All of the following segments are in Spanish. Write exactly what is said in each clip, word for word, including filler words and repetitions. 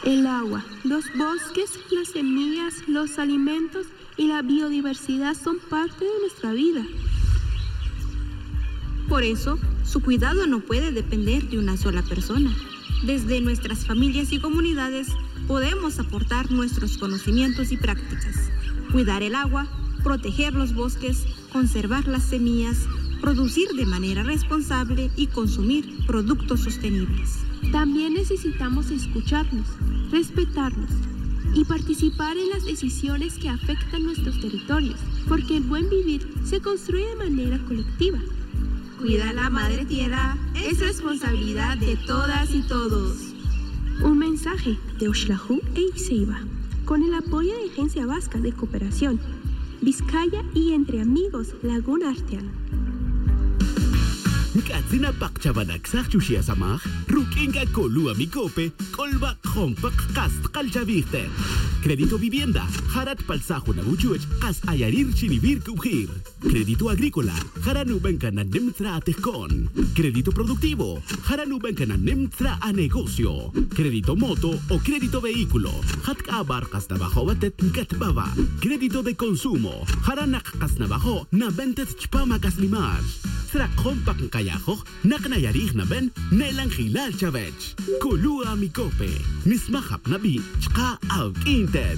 El agua, los bosques, las semillas, los alimentos y la biodiversidad son parte de nuestra vida. Por eso, su cuidado no puede depender de una sola persona. Desde nuestras familias y comunidades podemos aportar nuestros conocimientos y prácticas. Cuidar el agua, proteger los bosques, conservar las semillas, producir de manera responsable y consumir productos sostenibles. También necesitamos escucharnos, respetarnos y participar en las decisiones que afectan nuestros territorios, porque el buen vivir se construye de manera colectiva. Cuida la madre tierra es responsabilidad de todas y todos. Un mensaje de Oxlajú e Ixeiba, con el apoyo de Agencia Vasca de Cooperación, Vizcaya y Entre Amigos Laguna Arteana. Katsina pakchabanak sakchushia samach, rukinga kolua mikope, kolba hompak kast kalchaviste. Crédito vivienda, harat palsajo na buchuech, kas ayarir chinivir kubhir. Crédito agrícola, haranu benkana nemtra atejkon. Crédito productivo, haranu benkana nemtra a negocio. Crédito moto o crédito vehículo, hatka barcas nabajo batet gatbaba. Crédito de consumo, haranak kas nabajo na bentet chpama kaslimar. Sra kompak kayajo, naknayarih na ben, nelang hilal chavech. Kulua mikope, mismahap nabi, chka av inted.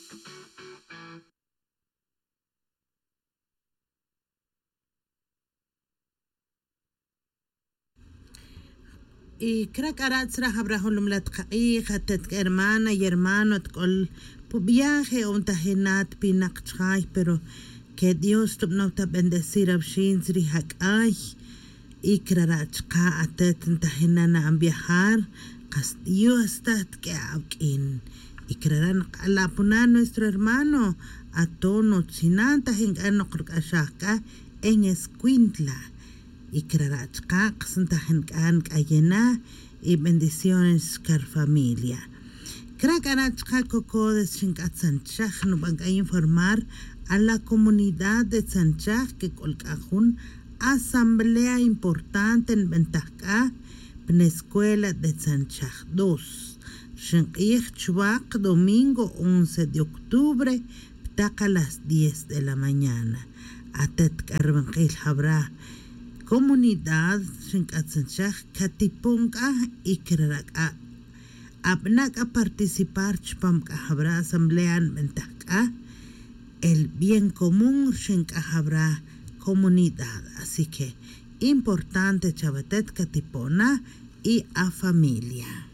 Y creo que ahora será habrahulum la hija, hermana y hermano, con viaje o un tajenat pinakchay, pero que Dios tu no te bendecir a shinzri hakay y krarachka atet tajenana a viajar, castillo hasta que aukin y kraran la puna nuestro hermano a tono chinanta hengano krkashaka en Escuintla. Y krarachka xantajen kan kayena y bendiciones car familia. Krakarachka koko de Chinkatsanchaj no van a informar a la comunidad de Sanchaj que colcajun asamblea importante en Ventajka en la escuela de Sanchaj dos. Shinkich Chuak domingo once de octubre taca las diez de la mañana. Atet Carbanjil habrá comunidad Shinkatsanchaj Katipunka y Kraraka. Abnak a participar Chpamka habrá asamblea en Ventajka. El bien común Shinkajabra comunidad. Así que importante Chavatet Katipona y a familia.